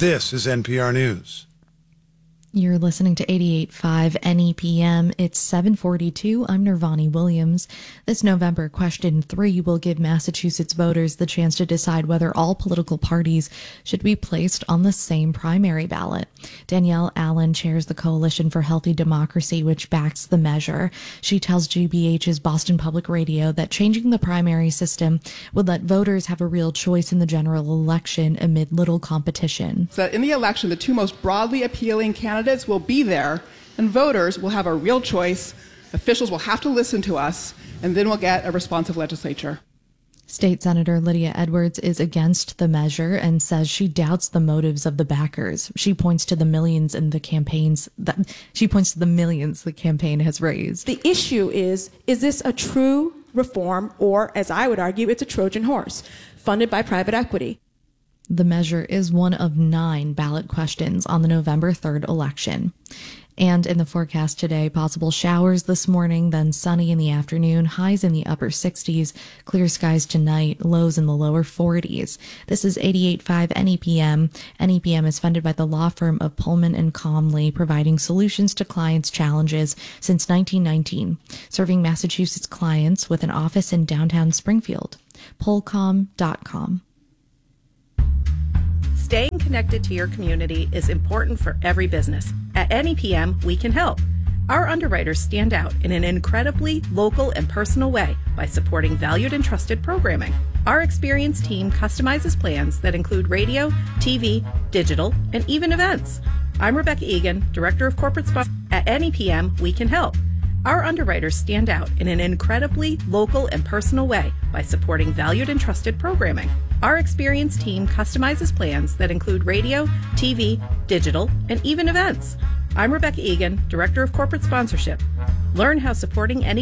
This is NPR News. You're listening to 88.5 NEPM. It's 7:42. I'm Nirvani Williams. This November, question 3 will give Massachusetts voters the chance to decide whether all political parties should be placed on the same primary ballot. Danielle Allen chairs the Coalition for Healthy Democracy, which backs the measure. She tells GBH's Boston Public Radio that changing the primary system would let voters have a real choice in the general election amid little competition. So in the election, the two most broadly appealing candidates will be there, and voters will have a real choice. Officials will have to listen to us, and then we'll get a responsive legislature. State Senator Lydia Edwards is against the measure and says she doubts the motives of the backers. She points to the millions the campaign has raised. The issue is this a true reform, or, as I would argue, it's a Trojan horse funded by private equity? The measure is one of 9 ballot questions on the November 3rd election. And in the forecast today, possible showers this morning, then sunny in the afternoon, highs in the upper 60s, clear skies tonight, lows in the lower 40s. This is 88.5 NEPM. NEPM is funded by the law firm of Pullman and Comley, providing solutions to clients' challenges since 1919, serving Massachusetts clients with an office in downtown Springfield. Pullcom.com. Staying connected to your community is important for every business. At NEPM, we can help. Our underwriters stand out in an incredibly local and personal way by supporting valued and trusted programming. Our experienced team customizes plans that include radio, TV, digital, and even events. I'm Rebecca Egan, Director of Corporate Sponsorship. At NEPM, we can help. Our underwriters stand out in an incredibly local and personal way by supporting valued and trusted programming. Our experienced team customizes plans that include radio, TV, digital, and even events. I'm Rebecca Egan, Director of Corporate Sponsorship. Learn how supporting